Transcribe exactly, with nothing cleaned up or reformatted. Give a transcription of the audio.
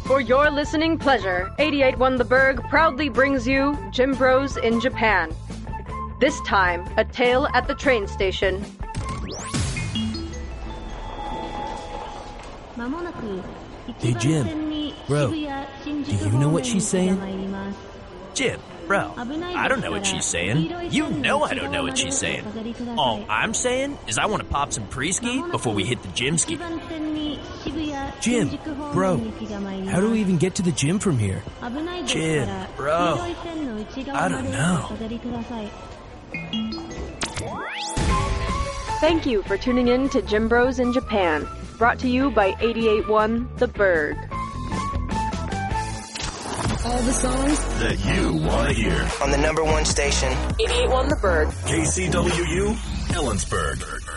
For your listening pleasure, eighty-eight point one The Berg proudly brings you Gym Bros in Japan. This time, a tale at the train station. Hey Jim, bro, do you know what she's saying? Jim, bro, I don't know what she's saying. You know I don't know what she's saying. All I'm saying is I want to pop some pre-ski before we hit the gym ski. Jim, bro, how do we even get to the gym from here? Jim, bro, I don't know. Thank you for tuning in to Gym Bros in Japan, brought to you by eighty-eight point one The Berg. All the songs that you want to hear on the number one station, eighty-eight point one The Berg, K C W U, Ellensburg.